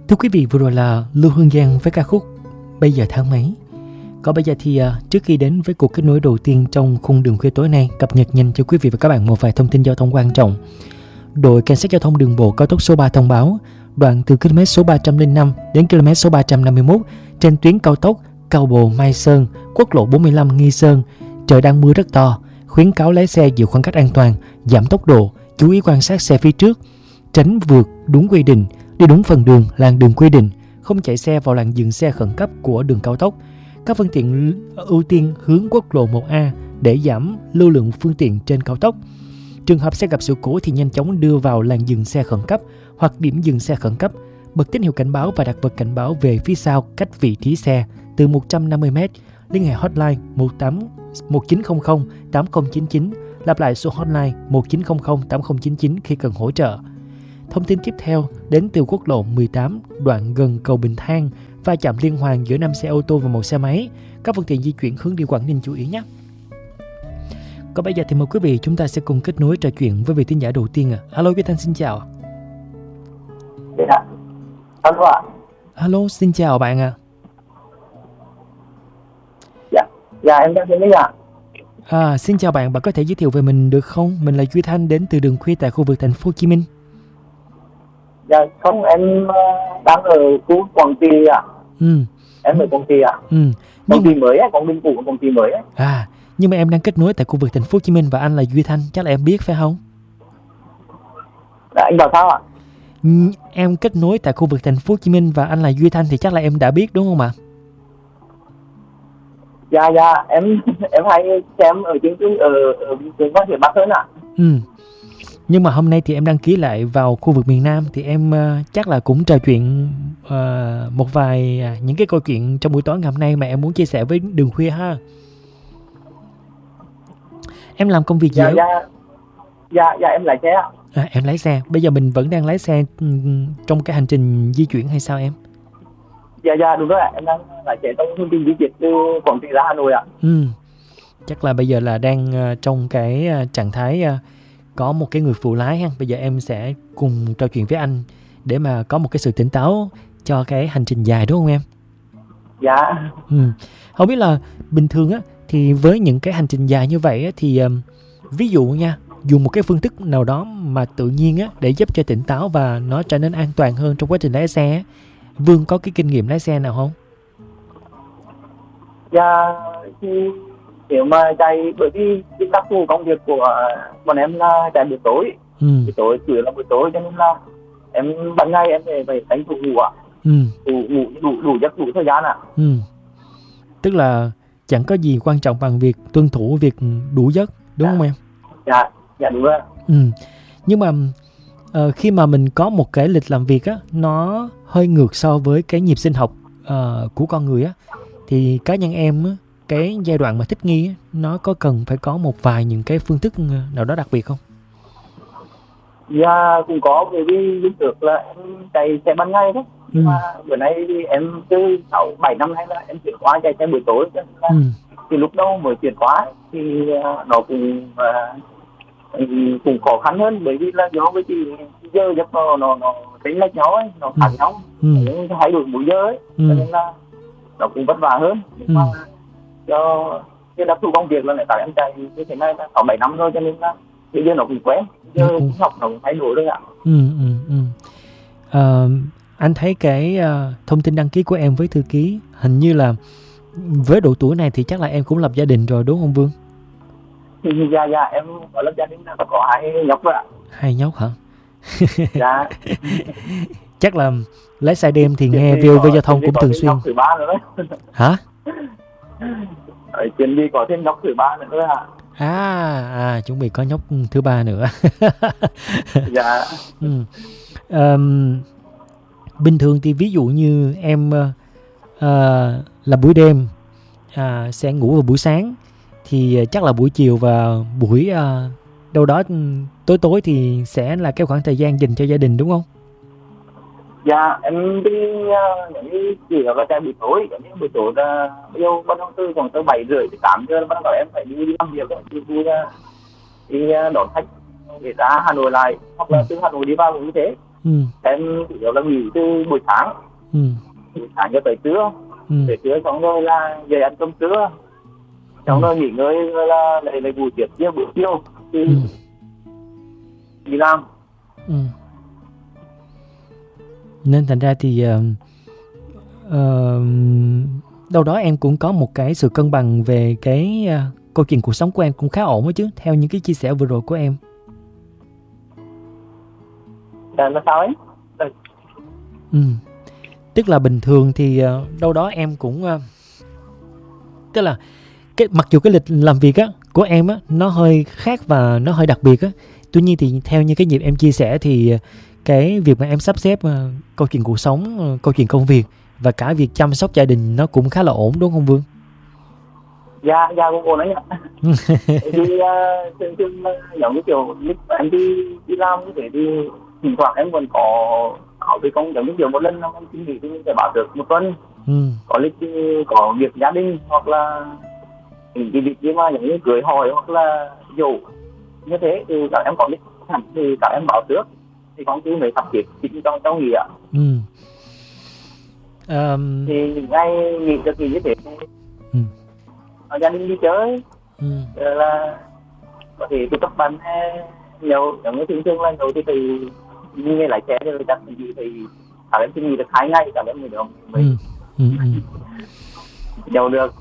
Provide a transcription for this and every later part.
Thưa quý vị, vừa rồi là Lưu Hương Giang với ca khúc Bây giờ tháng mấy. Còn bây giờ thì trước khi đến với cuộc kết nối đầu tiên trong khung đường khuya tối nay, cập nhật nhanh cho quý vị và các bạn một vài thông tin giao thông quan trọng. Đội Cảnh sát giao thông đường bộ cao tốc số 3 thông báo đoạn từ km số 305 đến km số 351 trên tuyến cao tốc Cao Bồ Mai Sơn, quốc lộ 45 Nghi Sơn, trời đang mưa rất to, khuyến cáo lái xe giữ khoảng cách an toàn, giảm tốc độ, chú ý quan sát xe phía trước, tránh vượt đúng quy định, đi đúng phần đường, làn đường quy định, không chạy xe vào làn dừng xe khẩn cấp của đường cao tốc. Các phương tiện ưu tiên hướng quốc lộ 1A để giảm lưu lượng phương tiện trên cao tốc. Trường hợp xe gặp sự cố thì nhanh chóng đưa vào làn dừng xe khẩn cấp hoặc điểm dừng xe khẩn cấp, bật tín hiệu cảnh báo và đặt vật cảnh báo về phía sau cách vị trí xe từ 150m. Liên hệ hotline 1900 8099, lặp lại số hotline 1900 8099 khi cần hỗ trợ. Thông tin tiếp theo đến từ quốc lộ 18 đoạn gần cầu Bình Thang, va chạm liên hoàn giữa 5 xe ô tô và 1 xe máy. Các phương tiện di chuyển hướng đi Quảng Ninh chú ý nhé. Còn bây giờ thì mời quý vị chúng ta sẽ cùng kết nối trò chuyện với vị thính giả đầu tiên. Alo, Duy Thanh xin chào. Alo ạ. Alo, xin chào bạn ạ. Dạ em đang nghe ạ. Xin chào bạn có thể giới thiệu về mình được không? Mình là Duy Thanh đến từ đường khuya tại khu vực thành phố Hồ Chí Minh. Dạ không, em đang ở khu Quảng Trị ạ. Em ở Quảng Trị ạ. Quảng Trị mới á, Quảng Bình cũ, Quảng Trị mới á. Nhưng mà em đang kết nối tại khu vực thành phố Hồ Chí Minh và anh là Duy Thanh, chắc là em biết phải không? Dạ, anh bảo sao ạ? Em kết nối tại khu vực thành phố Hồ Chí Minh và anh là Duy Thanh thì chắc là em đã biết đúng không ạ? Dạ, em hay xem ở chương trình ở Bình Dương và Bắc hơn ạ. Nhưng mà hôm nay thì em đăng ký lại vào khu vực miền Nam thì em chắc là cũng trò chuyện một vài những cái câu chuyện trong buổi tối ngày hôm nay mà em muốn chia sẻ với đường khuya ha. Em làm công việc gì? Dạ em lái xe ạ. Em lái xe. Bây giờ mình vẫn đang lái xe trong cái hành trình di chuyển hay sao em? Dạ đúng rồi ạ. Em đang lái xe trong hành trình di chuyển từ Quảng Trị ra Hà Nội ạ. Chắc là bây giờ là đang trong cái trạng thái có một cái người phụ lái ha. Bây giờ em sẽ cùng trò chuyện với anh để mà có một cái sự tỉnh táo cho cái hành trình dài đúng không em? Dạ. Không biết là bình thường á thì với những cái hành trình dài như vậy á, thì ví dụ nha, dùng một cái phương thức nào đó mà tự nhiên á để giúp cho tỉnh táo và nó trở nên an toàn hơn trong quá trình lái xe á. Vương có cái kinh nghiệm lái xe nào không? Dạ thì nếu mà chạy, bởi vì cái đặc thù công việc của bọn em là chạy buổi tối, buổi tối chủ yếu là buổi tối, cho nên là em ban ngày em phải đánh thủ ngủ ạ. Đủ giấc, đủ thời gian ạ. Tức là chẳng có gì quan trọng bằng việc tuân thủ việc đủ giấc đúng không em? Dạ đúng rồi. Nhưng mà khi mà mình có một cái lịch làm việc á, nó hơi ngược so với cái nhịp sinh học của con người á, thì cá nhân em á, cái giai đoạn mà thích nghi á, nó có cần phải có một vài những cái phương thức nào đó đặc biệt không? Dạ cũng có, bởi vì lúc trước là em chạy xe ban ngày đó. Nhưng mà bữa nay thì em từ 6-7 năm nay là em chuyển qua chạy xe buổi tối, cho nên là thì lúc đầu mới chuyển qua thì nó cũng khó khăn hơn, bởi vì là do với cái giờ giấc nó tính lệch nhau ấy, nó khác nhau, thay đổi múi giờ ấy, cho nên là nó cũng vất vả hơn. Nhưng mà do cái đặc thù công việc là tại em chạy như thế này là 6-7 năm rồi, cho nên là bây giờ nó cũng quen, giờ học nó cũng thay đổi rồi ạ. Anh thấy cái thông tin đăng ký của em với thư ký hình như là với độ tuổi này thì chắc là em cũng lập gia đình rồi đúng không Vương? Dạ em có lập gia đình, có 2 nhóc rồi ạ. 2 nhóc hả? Dạ. Chắc là lái xe đêm thì nghe VOV giao thông cũng thường xuyên. Thứ 3 nữa đấy. Hả? Chuẩn bị có thêm nhóc thứ 3 nữa ạ. Chuẩn bị có nhóc thứ 3 nữa. Dạ. Bình thường thì ví dụ như em là buổi đêm sẽ ngủ vào buổi sáng, thì chắc là buổi chiều và buổi đâu đó tối thì sẽ là cái khoảng thời gian dành cho gia đình đúng không? Dạ em đi những chỉ là chạy buổi tối, những buổi tối là bây giờ bắt đầu từ khoảng từ 7:30 đến 8 giờ bắt đầu em phải đi làm việc rồi, đi đón khách để ra Hà Nội lại, hoặc là từ Hà Nội đi vào cũng như thế. Em chủ yếu là nghỉ từ buổi sáng cho tới trưa. Tới trưa xong rồi là về ăn cơm trưa, xong rồi nghỉ ngơi là lại ngủ tiếp chiều buổi chiều thì đi làm. Nên thành ra thì đâu đó em cũng có một cái sự cân bằng về cái câu chuyện cuộc sống của em cũng khá ổn đó chứ, theo những cái chia sẻ vừa rồi của em. Là sao ấy? Tức là bình thường thì đâu đó em cũng tức là mặc dù cái lịch làm việc á của em á nó hơi khác và nó hơi đặc biệt á, tuy nhiên thì theo như cái nhịp em chia sẻ thì cái việc mà em sắp xếp câu chuyện cuộc sống, câu chuyện công việc và cả việc chăm sóc gia đình nó cũng khá là ổn, đúng không Vương? Dạ cũng ổn đấy ạ. Thì thường giống như kiểu lúc em đi làm như thế thì thỉnh thoảng em còn có cái công giống như kiểu một lần em xin nghỉ thì mình sẽ bảo được một tuần. Có lịch có việc gia đình hoặc là những cái việc gì mà giống như cưới hỏi hoặc là dỗ như thế thì các em có lịch hẳn thì các em bảo trước thì công ty mới sắp xếp trong nghỉ ạ. Thì những ngày nghỉ được nghỉ như thế gia đình đi chơi là có thể tụ tập bạn nhiều, giống như thường là nhiều thì nghe lái xe rồi đặt gì thì các em xin nghỉ được 2 ngày các em mới được giàu được.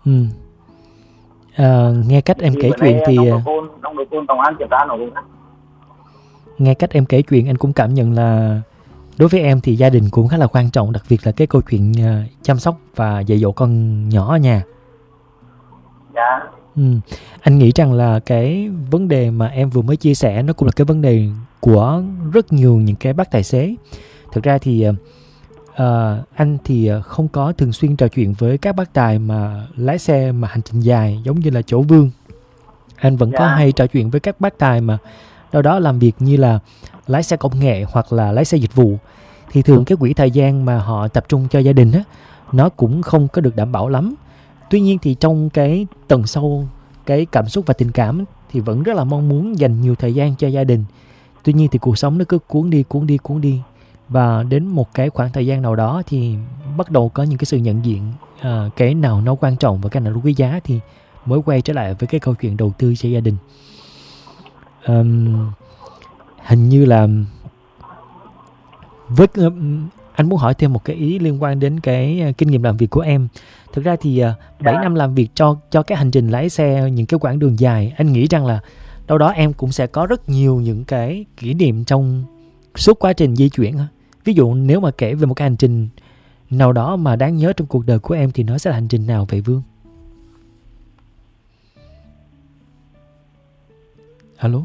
Nghe cách em kể chuyện thì nồng độ cồn tổng an kiểm tra nó cũng nghe cách em kể chuyện anh cũng cảm nhận là đối với em thì gia đình cũng khá là quan trọng, đặc biệt là cái câu chuyện chăm sóc và dạy dỗ con nhỏ ở nhà. Dạ. Anh nghĩ rằng là cái vấn đề mà em vừa mới chia sẻ nó cũng là cái vấn đề của rất nhiều những cái bác tài xế. Thực ra thì anh thì không có thường xuyên trò chuyện với các bác tài mà lái xe mà hành trình dài giống như là chỗ Vương. Anh vẫn có hay trò chuyện với các bác tài mà đâu đó làm việc như là lái xe công nghệ hoặc là lái xe dịch vụ. Thì thường cái quỹ thời gian mà họ tập trung cho gia đình á, nó cũng không có được đảm bảo lắm. Tuy nhiên thì trong cái tầng sâu, cái cảm xúc và tình cảm thì vẫn rất là mong muốn dành nhiều thời gian cho gia đình. Tuy nhiên thì cuộc sống nó cứ cuốn đi. Và đến một cái khoảng thời gian nào đó thì bắt đầu có những cái sự nhận diện cái nào nó quan trọng và cái nào nó quý giá thì mới quay trở lại với cái câu chuyện đầu tư cho gia đình. Hình như là với anh muốn hỏi thêm một cái ý liên quan đến cái kinh nghiệm làm việc của em. Thực ra thì 7 năm làm việc cho cái hành trình lái xe những cái quãng đường dài, anh nghĩ rằng là đâu đó em cũng sẽ có rất nhiều những cái kỷ niệm trong suốt quá trình di chuyển. Ví dụ nếu mà kể về một cái hành trình nào đó mà đáng nhớ trong cuộc đời của em thì nó sẽ là hành trình nào vậy Vương? Alo?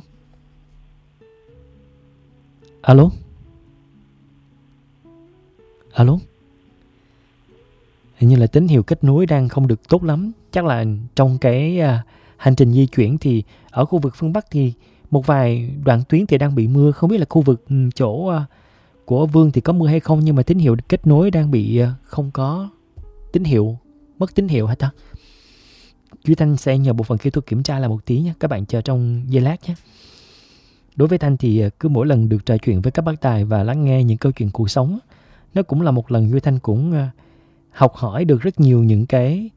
Hình như là tín hiệu kết nối đang không được tốt lắm. Chắc là trong cái hành trình di chuyển thì ở khu vực phương Bắc thì một vài đoạn tuyến thì đang bị mưa. Không biết là khu vực chỗ của Vương thì có mưa hay không, nhưng mà tín hiệu kết nối đang bị không có tín hiệu, mất tín hiệu hả ta? Chú Thanh sẽ nhờ bộ phận kỹ thuật kiểm tra lại một tí nhé. Các bạn chờ trong giây lát nhé. Đối với Thanh thì cứ mỗi lần được trò chuyện với các bác tài và lắng nghe những câu chuyện cuộc sống, nó cũng là một lần Duy Thanh cũng học hỏi được rất nhiều những cái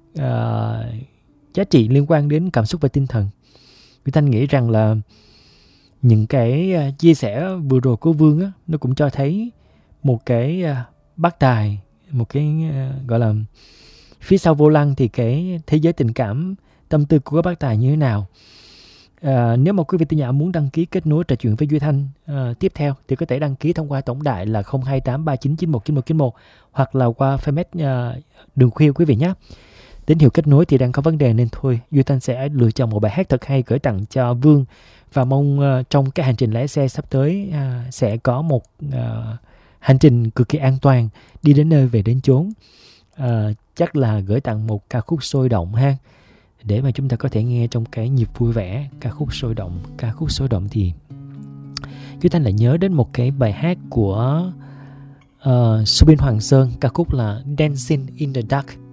giá trị liên quan đến cảm xúc và tinh thần. Duy Thanh nghĩ rằng là những cái chia sẻ vừa rồi của Vương á, nó cũng cho thấy một cái bác tài, một cái gọi là phía sau vô lăng thì cái thế giới tình cảm, tâm tư của các bác tài như thế nào. Nếu mà quý vị thính giả muốn đăng ký kết nối trò chuyện với Duy Thanh tiếp theo thì có thể đăng ký thông qua tổng đài là 02839919191 hoặc là qua fanpage Đường Khuya quý vị nhé. Tín hiệu kết nối thì đang có vấn đề nên thôi Duy Thanh sẽ lựa chọn một bài hát thật hay gửi tặng cho Vương và mong trong cái hành trình lái xe sắp tới sẽ có một hành trình cực kỳ an toàn, đi đến nơi về đến chốn. Chắc là gửi tặng một ca khúc sôi động ha, để mà chúng ta có thể nghe trong cái nhịp vui vẻ. Ca khúc sôi động thì Duy Thanh lại nhớ đến một cái bài hát của Subin Hoàng Sơn, ca khúc là Dancing in the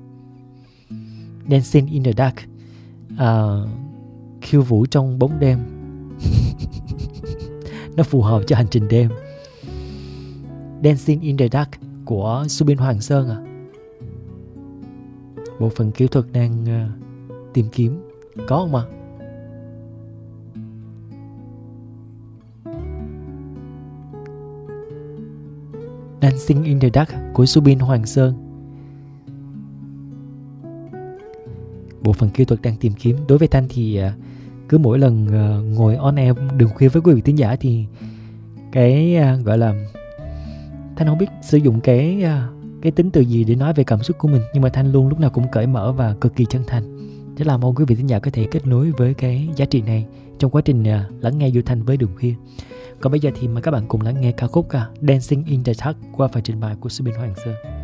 Dark, khiêu vũ trong bóng đêm. Nó phù hợp cho hành trình đêm. Dancing in the Dark của Subin Hoàng Sơn à. Bộ phận kỹ thuật đang tìm kiếm, có không ạ? Dancing in the Dark của Subin Hoàng Sơn. Bộ phận kỹ thuật đang tìm kiếm. Đối với Thanh thì cứ mỗi lần ngồi on air Đường Khuya với quý vị thính giả thì cái gọi là Thanh không biết sử dụng cái tính từ gì để nói về cảm xúc của mình, nhưng mà Thanh luôn lúc nào cũng cởi mở và cực kỳ chân thành. Rất là mong quý vị thính giả có thể kết nối với cái giá trị này trong quá trình lắng nghe Du Thanh với Đường Khuya. Còn bây giờ thì mời các bạn cùng lắng nghe ca khúc Dancing in the Dark qua phần trình bày của Subin Hoàng Sơn.